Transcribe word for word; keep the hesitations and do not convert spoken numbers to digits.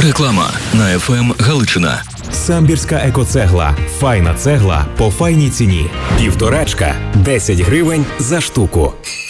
Реклама на еф ем Галичина. Самбірська екоцегла. Файна цегла по файній ціні. Півторачка – десять гривень за штуку.